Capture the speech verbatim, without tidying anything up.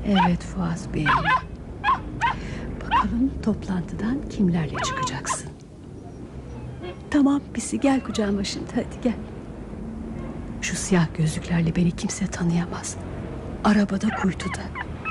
Evet Fuat Bey. Bakalım toplantıdan kimlerle çıkacaksın? Tamam Pisi, gel kucağıma şimdi, hadi gel. Şu siyah gözlüklerle beni kimse tanıyamaz. Arabada, kuytuda.